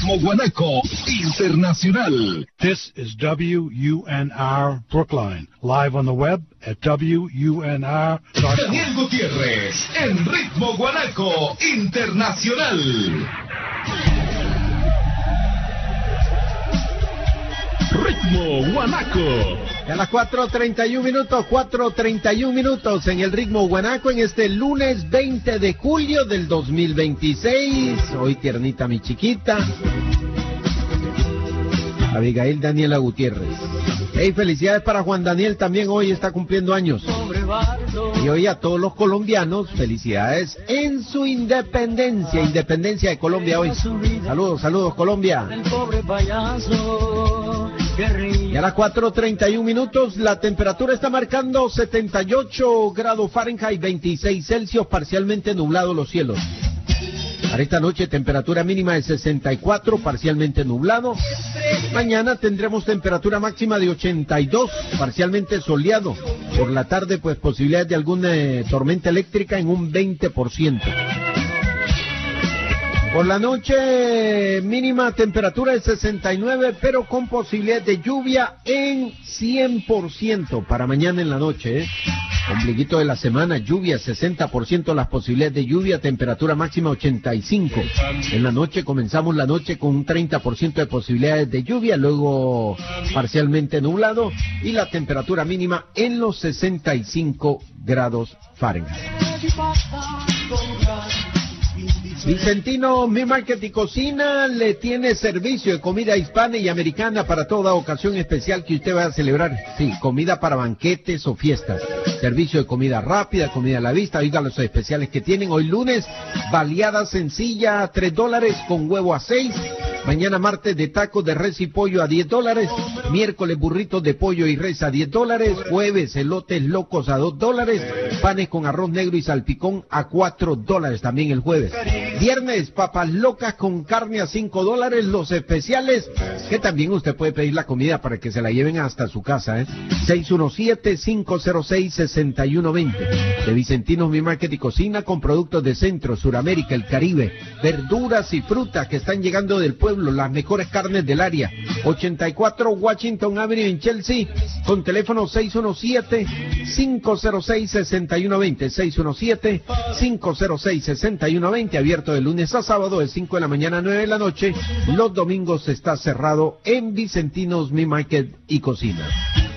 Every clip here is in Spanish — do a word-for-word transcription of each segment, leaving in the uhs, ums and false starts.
Ritmo Guanaco Internacional. This is W U N R Brookline, live on the web at W U N R dot com. Daniel Gutiérrez en Ritmo Guanaco Internacional. Ritmo Guanaco. A las cuatro treinta y un minutos, cuatro treinta y un minutos en el Ritmo Guanaco en este lunes veinte de julio del dos mil veintiséis. Hoy tiernita mi chiquita, Abigail Daniela Gutiérrez. Hey, felicidades para Juan Daniel, también hoy está cumpliendo años. Y hoy a todos los colombianos, felicidades en su independencia, independencia de Colombia hoy. Saludos, saludos Colombia. El pobre payaso. Y a las cuatro treinta y un minutos, la temperatura está marcando setenta y ocho grados Fahrenheit, veintiséis Celsius, parcialmente nublado los cielos. Para esta noche, temperatura mínima de sesenta y cuatro, parcialmente nublado. Mañana tendremos temperatura máxima de ochenta y dos, parcialmente soleado. Por la tarde, pues, posibilidades de alguna eh, tormenta eléctrica en un veinte por ciento. Por la noche, mínima temperatura de sesenta y nueve, pero con posibilidad de lluvia en cien por ciento para mañana en la noche, ¿eh? Ombliguito de la semana, lluvia, sesenta por ciento las posibilidades de lluvia, temperatura máxima ochenta y cinco. En la noche, comenzamos la noche con un treinta por ciento de posibilidades de lluvia, luego parcialmente nublado, y la temperatura mínima en los sesenta y cinco grados Fahrenheit. Vicentino Mi Market y Cocina le tiene servicio de comida hispana y americana para toda ocasión especial que usted vaya a celebrar. Sí, comida para banquetes o fiestas. Servicio de comida rápida, comida a la vista. Oiga los especiales que tienen. Hoy lunes, baleada sencilla a tres dólares con huevo a seis. Mañana martes de tacos de res y pollo a diez dólares. Miércoles burritos de pollo y res a diez dólares. Jueves elotes locos a dos dólares. Panes con arroz negro y salpicón a cuatro dólares también el jueves. Viernes, papas locas con carne a cinco dólares, los especiales, que también usted puede pedir la comida para que se la lleven hasta su casa, ¿eh? seis uno siete, cinco cero seis, seis uno dos cero. De Vicentinos Mi Market y Cocina, con productos de Centro, Suramérica, el Caribe, verduras y frutas que están llegando del pueblo, las mejores carnes del área. ochenta y cuatro Washington Avenue en Chelsea, con teléfono seis uno siete, cinco cero seis, seis uno dos cero, seis uno siete, cinco cero seis, seis uno dos cero, abierto de lunes a sábado de cinco de la mañana a nueve de la noche. Los domingos está cerrado en Vicentinos Mi Market y Cocina.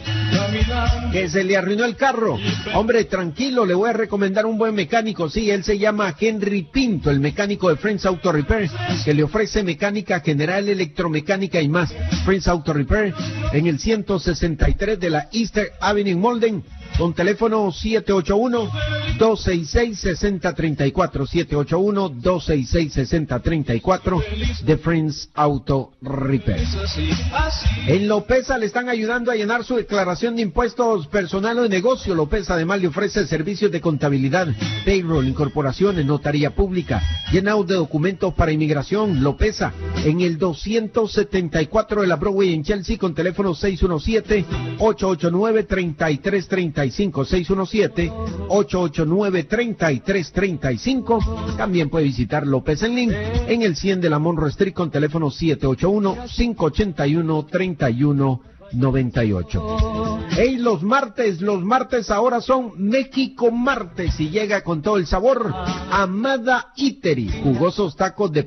Que se le arruinó el carro. Hombre, tranquilo, le voy a recomendar un buen mecánico. Sí, él se llama Henry Pinto, el mecánico de Friends Auto Repair, que le ofrece mecánica general, electromecánica y más. Friends Auto Repair en el ciento sesenta y tres de la Easter Avenue en Molden, con teléfono siete ocho uno, dos seis seis, seis cero tres cuatro, siete ocho uno, dos seis seis, seis cero tres cuatro, de Friends Auto Repair. En Lopeza le están ayudando a llenar su declaración de impuestos personal o de negocio. Lopeza además le ofrece servicios de contabilidad, payroll, incorporaciones, notaría pública, llenado de documentos para inmigración. Lopeza en el doscientos setenta y cuatro de la Broadway en Chelsea, con teléfono seis uno siete, ocho ocho nueve, tres tres tres cinco, seis uno siete, ocho ocho nueve, tres tres tres cinco. También puede visitar López en Link en el cien de la Monroe Street, con teléfono siete ocho uno, cinco ocho uno, tres uno noventa y ocho. Hey, los martes, los martes ahora son México Martes y llega con todo el sabor Amada Eatery, jugosos tacos de